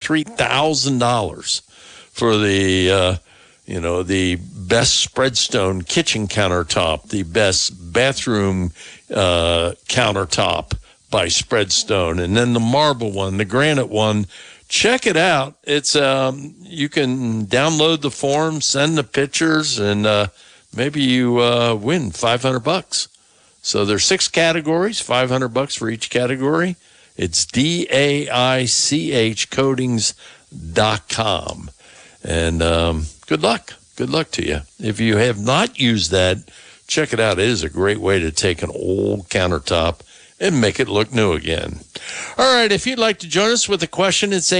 $3,000 for the the best Spreadstone kitchen countertop, the best bathroom countertop by Spreadstone, and then the marble one, the granite one. Check it out. It's you can download the form, send the pictures, and maybe you win $500. So there's 6 categories, $500 for each category. It's DAICH coatings.com. And good luck. Good luck to you. If you have not used that, check it out. It is a great way to take an old countertop and make it look new again. All right, if you'd like to join us with a question, it's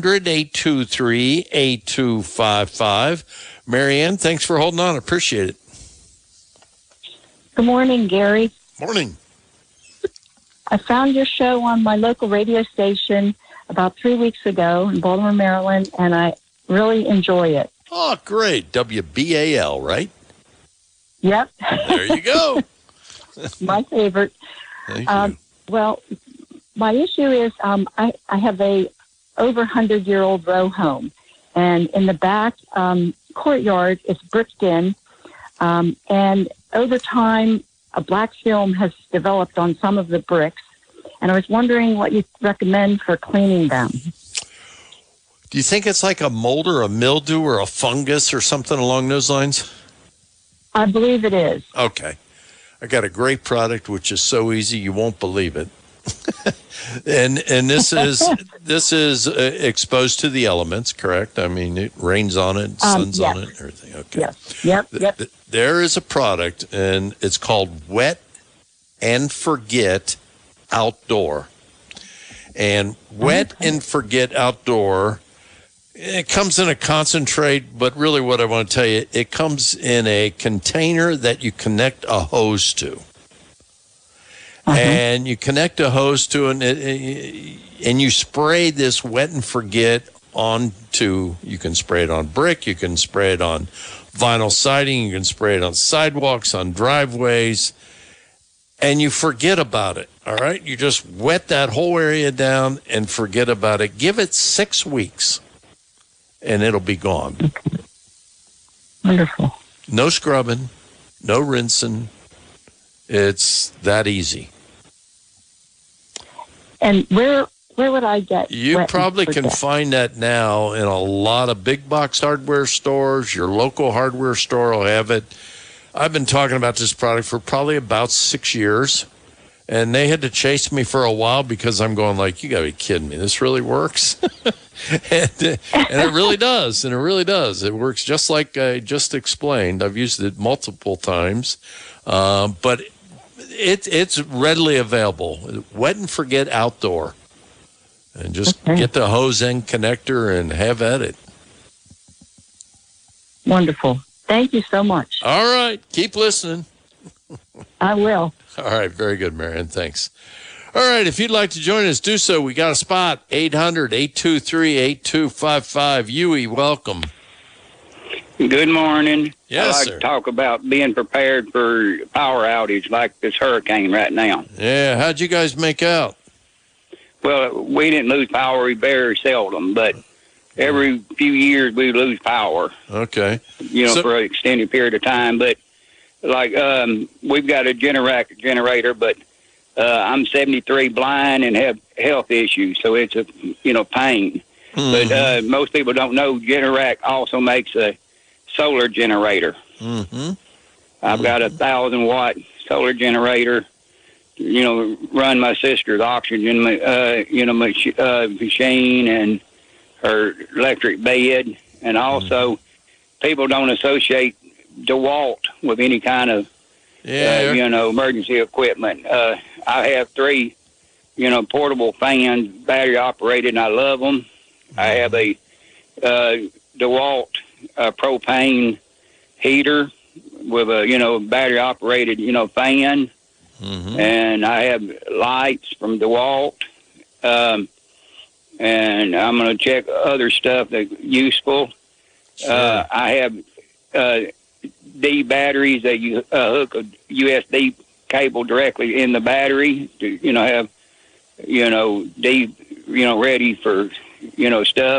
800-823-8255. Marianne, thanks for holding on. I appreciate it. Good morning, Gary. Morning. I found your show on my local radio station about 3 weeks ago in Baltimore, Maryland, and I really enjoy it. Oh, great. WBAL, right? Yep. There you go. My favorite. Thank you. Well, my issue is I have a over 100-year-old row home, and in the back courtyard it's bricked in, and over time a black film has developed on some of the bricks, and I was wondering what you recommend for cleaning them. Do you think it's like a mold or a mildew or a fungus or something along those lines? I believe it is. Okay. I got a great product which is so easy you won't believe it. and this is exposed to the elements, correct? I mean, it rains on it, sun's yes. on it, and everything. Okay. Yes. Yep. There is a product, and it's called Wet and Forget Outdoor. And Wet and Forget Outdoor, it comes in a concentrate, but really what I want to tell you, it comes in a container that you connect a hose to. And you connect a hose to it, and you spray this Wet and Forget onto, you can spray it on brick, you can spray it on vinyl siding, you can spray it on sidewalks, on driveways, and you forget about it, all right? You just wet that whole area down and forget about it. Give it 6 weeks, and it'll be gone. Wonderful. No scrubbing, no rinsing. It's that easy. And where would I get? You probably can find that now in a lot of big box hardware stores. Your local hardware store will have it. I've been talking about this product for probably about 6 years, and they had to chase me for a while because I'm going like, you got to be kidding me. This really works? and it really does, and it really does. It works just like I just explained. I've used it multiple times, but it's readily available. Wet and Forget Outdoor. And just get the hose end connector and have at it. Wonderful. Thank you so much. All right. Keep listening. I will. All right. Very good, Marion. Thanks. All right. If you'd like to join us, do so. We got a spot. 800-823-8255. Yui, welcome. Good morning. Yes, I'd like to talk about being prepared for power outage like this hurricane right now. Yeah. How'd you guys make out? Well, we didn't lose power very seldom, but every few years we lose power. Okay. For an extended period of time. But like we've got a generator, but I'm 73, blind, and have health issues, so it's a pain. Mm-hmm. But most people don't know Generac also makes a solar generator. Mm-hmm. I've got a 1,000-watt solar generator. Run my sister's oxygen, machine and her electric bed. And also, people don't associate DeWalt with any kind of, emergency equipment. I have 3, portable fans, battery operated, and I love them. I have a DeWalt propane heater with a, battery operated, fan. Mm-hmm. And I have lights from DeWalt, and I'm going to check other stuff that's useful. Sure. I have D batteries that you hook a USB cable directly in the battery to have D ready for stuff.